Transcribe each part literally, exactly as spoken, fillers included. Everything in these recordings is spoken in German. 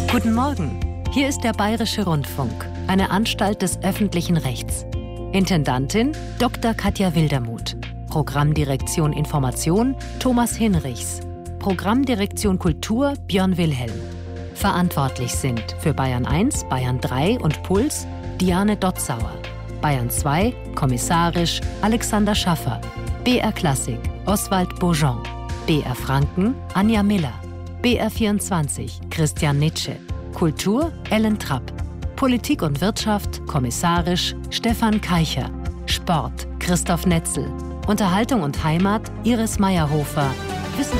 Guten Morgen. Hier ist der Bayerische Rundfunk, eine Anstalt des öffentlichen Rechts. Intendantin Doktor Katja Wildermuth. Programmdirektion Information Thomas Hinrichs. Programmdirektion Kultur Björn Wilhelm. Verantwortlich sind für Bayern eins, Bayern drei und Puls Diane Dotzauer. Bayern zwei, kommissarisch Alexander Schaffer. B R Klassik Oswald Bourgeon. B R Franken Anja Miller. B R vierundzwanzig Christian Nitsche. Kultur Ellen Trapp. Politik und Wirtschaft kommissarisch Stefan Keicher. Sport Christoph Netzel. Unterhaltung und Heimat Iris Meyerhofer. Wissen.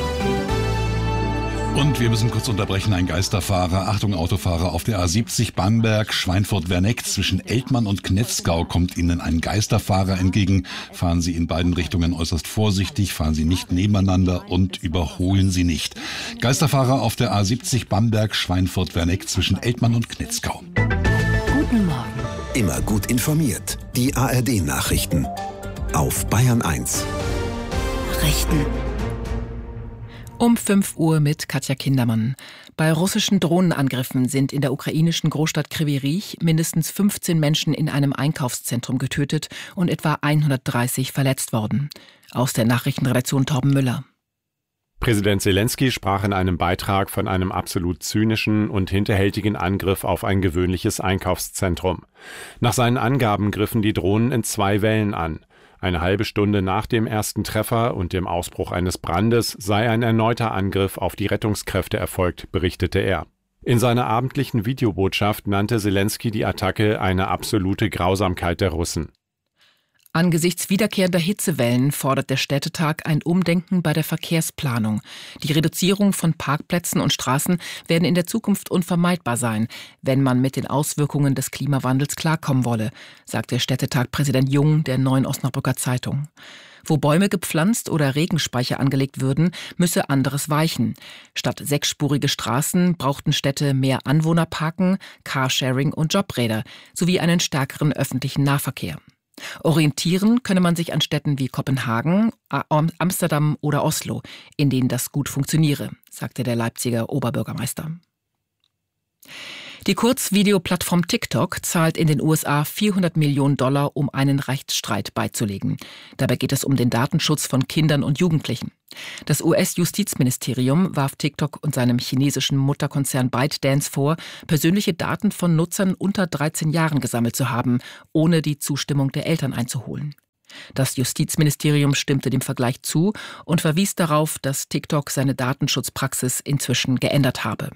Und wir müssen kurz unterbrechen. Ein Geisterfahrer, Achtung Autofahrer, auf der A siebzig Bamberg, Schweinfurt-Werneck zwischen Eltmann und Knetzgau kommt Ihnen ein Geisterfahrer entgegen. Fahren Sie in beiden Richtungen äußerst vorsichtig, fahren Sie nicht nebeneinander und überholen Sie nicht. Geisterfahrer auf der A siebzig Bamberg, Schweinfurt-Werneck zwischen Eltmann und Knetzgau. Guten Morgen. Immer gut informiert. Die A R D-Nachrichten. Auf Bayern eins. Nachrichten. Um fünf Uhr mit Katja Kindermann. Bei russischen Drohnenangriffen sind in der ukrainischen Großstadt Kryvyi Rih mindestens fünfzehn Menschen in einem Einkaufszentrum getötet und etwa hundertdreißig verletzt worden. Aus der Nachrichtenredaktion Torben Müller. Präsident Selenskyj sprach in einem Beitrag von einem absolut zynischen und hinterhältigen Angriff auf ein gewöhnliches Einkaufszentrum. Nach seinen Angaben griffen die Drohnen in zwei Wellen an. Eine halbe Stunde nach dem ersten Treffer und dem Ausbruch eines Brandes sei ein erneuter Angriff auf die Rettungskräfte erfolgt, berichtete er. In seiner abendlichen Videobotschaft nannte Selenskyj die Attacke eine absolute Grausamkeit der Russen. Angesichts wiederkehrender Hitzewellen fordert der Städtetag ein Umdenken bei der Verkehrsplanung. Die Reduzierung von Parkplätzen und Straßen werden in der Zukunft unvermeidbar sein, wenn man mit den Auswirkungen des Klimawandels klarkommen wolle, sagte Städtetag-Präsident Jung der Neuen Osnabrücker Zeitung. Wo Bäume gepflanzt oder Regenspeicher angelegt würden, müsse anderes weichen. Statt sechsspurige Straßen brauchten Städte mehr Anwohnerparken, Carsharing und Jobräder sowie einen stärkeren öffentlichen Nahverkehr. Orientieren könne man sich an Städten wie Kopenhagen, Amsterdam oder Oslo, in denen das gut funktioniere, sagte der Leipziger Oberbürgermeister. Die Kurzvideoplattform TikTok zahlt in den U S A vierhundert Millionen Dollar, um einen Rechtsstreit beizulegen. Dabei geht es um den Datenschutz von Kindern und Jugendlichen. Das U S-Justizministerium warf TikTok und seinem chinesischen Mutterkonzern ByteDance vor, persönliche Daten von Nutzern unter dreizehn Jahren gesammelt zu haben, ohne die Zustimmung der Eltern einzuholen. Das Justizministerium stimmte dem Vergleich zu und verwies darauf, dass TikTok seine Datenschutzpraxis inzwischen geändert habe.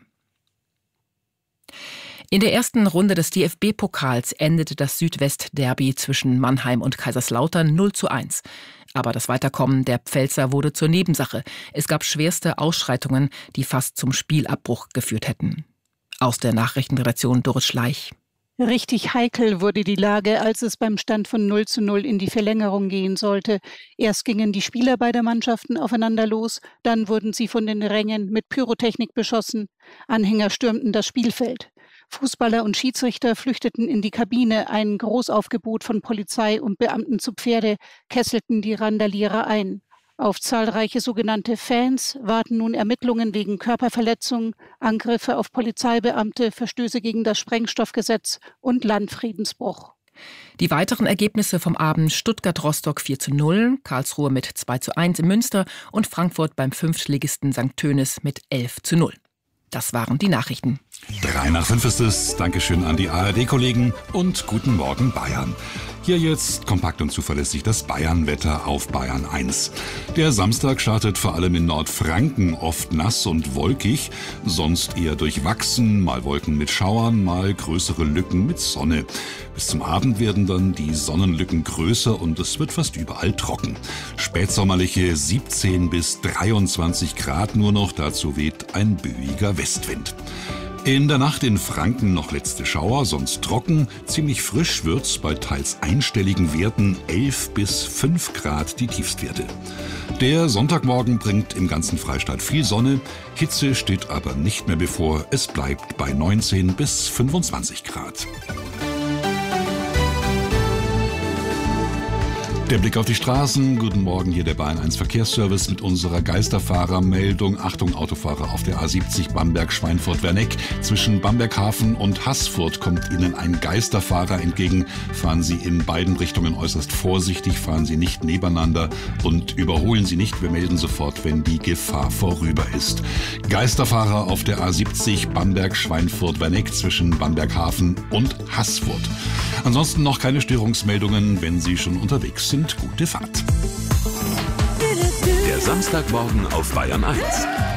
In der ersten Runde des D F B-Pokals endete das Südwest-Derby zwischen Mannheim und Kaiserslautern null zu eins. Aber das Weiterkommen der Pfälzer wurde zur Nebensache. Es gab schwerste Ausschreitungen, die fast zum Spielabbruch geführt hätten. Aus der Nachrichtenredaktion Doris Schleich. Richtig heikel wurde die Lage, als es beim Stand von null zu null in die Verlängerung gehen sollte. Erst gingen die Spieler beider Mannschaften aufeinander los, dann wurden sie von den Rängen mit Pyrotechnik beschossen. Anhänger stürmten das Spielfeld. Fußballer und Schiedsrichter flüchteten in die Kabine, ein Großaufgebot von Polizei und Beamten zu Pferde kesselten die Randalierer ein. Auf zahlreiche sogenannte Fans warten nun Ermittlungen wegen Körperverletzung, Angriffe auf Polizeibeamte, Verstöße gegen das Sprengstoffgesetz und Landfriedensbruch. Die weiteren Ergebnisse vom Abend: Stuttgart-Rostock vier zu null, Karlsruhe mit zwei zu eins in Münster und Frankfurt beim Fünftligisten Sankt Tönis mit elf zu null. Das waren die Nachrichten. Drei nach fünf ist es. Dankeschön an die A R D-Kollegen und guten Morgen Bayern. Hier jetzt kompakt und zuverlässig das Bayern-Wetter auf Bayern eins. Der Samstag startet vor allem in Nordfranken oft nass und wolkig, sonst eher durchwachsen, mal Wolken mit Schauern, mal größere Lücken mit Sonne. Bis zum Abend werden dann die Sonnenlücken größer und es wird fast überall trocken. Spätsommerliche siebzehn bis dreiundzwanzig Grad nur noch, dazu weht ein böiger Westwind. In der Nacht in Franken noch letzte Schauer, sonst trocken. Ziemlich frisch wird's bei teils einstelligen Werten, elf bis fünf Grad die Tiefstwerte. Der Sonntagmorgen bringt im ganzen Freistaat viel Sonne. Hitze steht aber nicht mehr bevor. Es bleibt bei neunzehn bis fünfundzwanzig Grad. Der Blick auf die Straßen. Guten Morgen, hier der Bayern eins Verkehrsservice mit unserer Geisterfahrermeldung. Achtung, Autofahrer auf der A siebzig Bamberg-Schweinfurt-Werneck. Zwischen Bamberghafen und Haßfurt kommt Ihnen ein Geisterfahrer entgegen. Fahren Sie in beiden Richtungen äußerst vorsichtig, fahren Sie nicht nebeneinander und überholen Sie nicht. Wir melden sofort, wenn die Gefahr vorüber ist. Geisterfahrer auf der A siebzig Bamberg-Schweinfurt-Werneck zwischen Bamberghafen und Haßfurt. Ansonsten noch keine Störungsmeldungen, wenn Sie schon unterwegs sind. Gute Fahrt. Der Samstagmorgen auf Bayern eins.